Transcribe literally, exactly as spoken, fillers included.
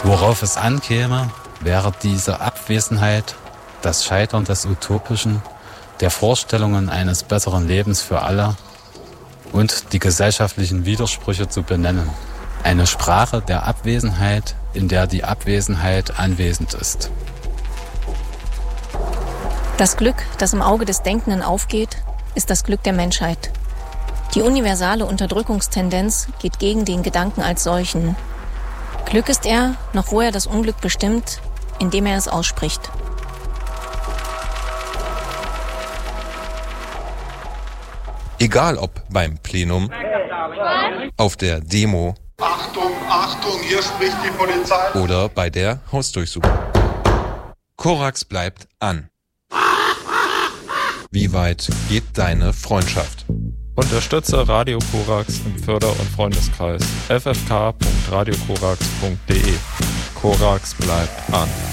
Worauf es ankäme, wäre diese Abwesenheit, das Scheitern des Utopischen, der Vorstellungen eines besseren Lebens für alle und die gesellschaftlichen Widersprüche zu benennen. Eine Sprache der Abwesenheit, in der die Abwesenheit anwesend ist. Das Glück, das im Auge des Denkenden aufgeht, ist das Glück der Menschheit. Die universale Unterdrückungstendenz geht gegen den Gedanken als solchen. Glück ist er, noch wo er das Unglück bestimmt, indem er es ausspricht. Egal ob beim Plenum, auf der Demo, Achtung, Achtung, hier spricht die Polizei, oder bei der Hausdurchsuchung. Korax bleibt an. Wie weit geht deine Freundschaft? Unterstütze Radio Korax im Förder- und Freundeskreis. f f k punkt radio korax punkt d e. Korax bleibt an.